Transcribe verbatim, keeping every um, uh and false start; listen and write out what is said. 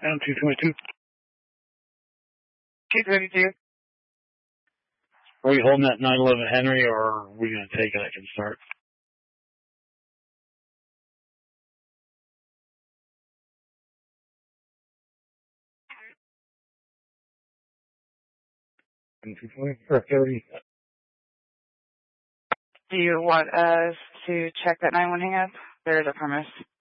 Down two twenty-two. two thirty-two. Are we holding that nine eleven Henry, or are we going to take it? I can start. two twenty or thirty. Do you want us to check that nine one hang up? There is a premise.